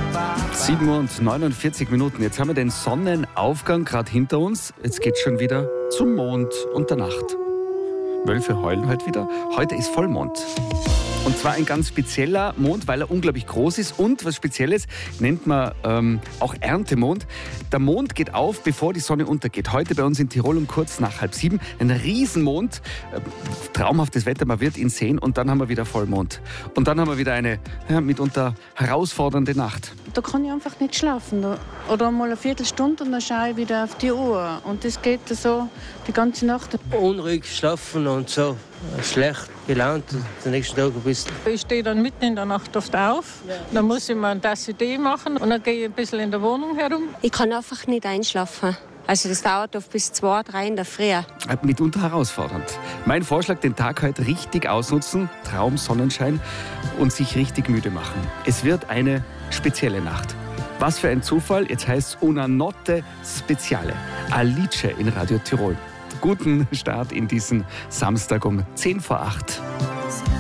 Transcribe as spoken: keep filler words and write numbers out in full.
sieben Uhr und neunundvierzig Minuten. Jetzt haben wir den Sonnenaufgang gerade hinter uns. Jetzt geht es schon wieder zum Mond und der Nacht. Wölfe heulen heute wieder. Heute ist Vollmond. Und zwar ein ganz spezieller Mond, weil er unglaublich groß ist. Und was Spezielles nennt man ähm, auch Erntemond. Der Mond geht auf, bevor die Sonne untergeht. Heute bei uns in Tirol um kurz nach halb sieben. Ein Riesenmond. Äh, traumhaftes Wetter, man wird ihn sehen. Und dann haben wir wieder Vollmond. Und dann haben wir wieder eine ja, mitunter herausfordernde Nacht. Da kann ich einfach nicht schlafen. Oder mal eine Viertelstunde und dann schaue ich wieder auf die Uhr. Und das geht so die ganze Nacht. Unruhig schlafen und so. Schlecht gelaunt, den nächsten Tag ein bisschen. Ich stehe dann mitten in der Nacht oft auf, dann muss ich mir eine Tasse Tee machen und dann gehe ich ein bisschen in der Wohnung herum. Ich kann einfach nicht einschlafen. Also das dauert oft bis zwei, drei in der Früh. Mitunter herausfordernd. Mein Vorschlag, den Tag heute richtig ausnutzen, Traum, Sonnenschein und sich richtig müde machen. Es wird eine spezielle Nacht. Was für ein Zufall, jetzt heißt es Una Notte Speziale. Alice in Radio Tirol. Guten Start in diesen Samstag um zehn vor acht.